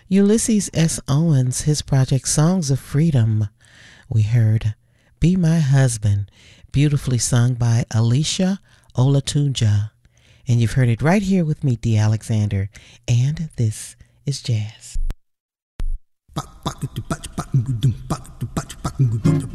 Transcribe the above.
Ulysses S. Owens, his project Songs of Freedom. We heard Be My Husband, beautifully sung by Alicia Olatunja. And you've heard it right here with me, D. Alexander. And this is Jazz.